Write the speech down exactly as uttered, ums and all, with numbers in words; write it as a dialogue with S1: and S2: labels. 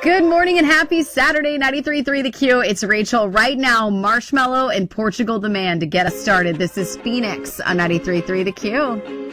S1: Good morning and happy Saturday, ninety-three point three The Q. It's Rachel. Right now, Marshmello and Portugal the Man to get us started. This is Phoenix on ninety-three point three The Q.